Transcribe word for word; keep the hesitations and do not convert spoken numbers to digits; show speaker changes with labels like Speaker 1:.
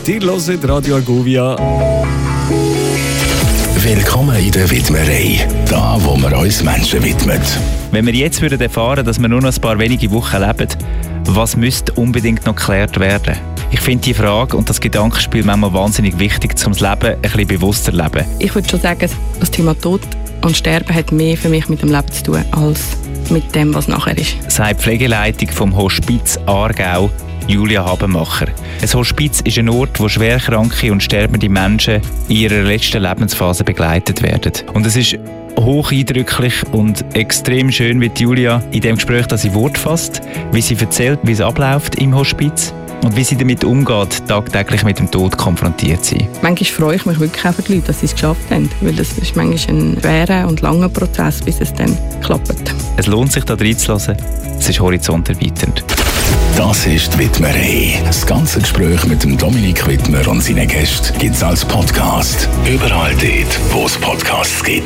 Speaker 1: Ihr hört Radio Argovia.
Speaker 2: Willkommen in der Widmerei, da wo wir uns Menschen widmen.
Speaker 3: Wenn wir jetzt würden erfahren, dass wir nur noch ein paar wenige Wochen leben, was müsste unbedingt noch geklärt werden? Ich finde die Frage und das Gedankenspiel manchmal wahnsinnig wichtig, um das Leben ein bisschen bewusster zu leben.
Speaker 4: Ich würde schon sagen, das Thema Tod und Sterben hat mehr für mich mit dem Leben zu tun, als mit dem, was nachher ist.
Speaker 3: Sagt die Pflegeleitung vom Hospiz Aargau, Julia Habenmacher. Ein Hospiz ist ein Ort, wo schwerkranke und sterbende Menschen in ihrer letzten Lebensphase begleitet werden. Und es ist hoch eindrücklich und extrem schön, wie Julia in dem Gespräch, dass sie Wort fasst, wie sie erzählt, wie es abläuft im Hospiz und wie sie damit umgeht, tagtäglich mit dem Tod konfrontiert zu sein.
Speaker 4: Manchmal freue ich mich wirklich auch für die Leute, dass sie es geschafft haben, weil das ist manchmal ein schwerer und langer Prozess, bis es dann klappt.
Speaker 3: Es lohnt sich, da reinzuhören. Es ist horizonterweiternd.
Speaker 2: Das ist die Widmerei. Das ganze Gespräch mit dem Dominik Widmer und seinen Gästen gibt es als Podcast. Überall dort, wo es Podcasts gibt.